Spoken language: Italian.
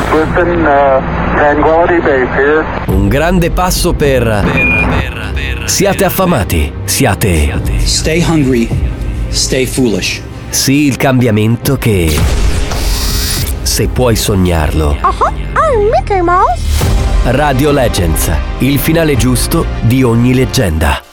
Houston, Tranquility Base here. Un grande passo per... Siate affamati, siate... Stay hungry, stay foolish. Sì, il cambiamento che... Se puoi sognarlo. Mickey Mouse. Radio Legends, il finale giusto di ogni leggenda.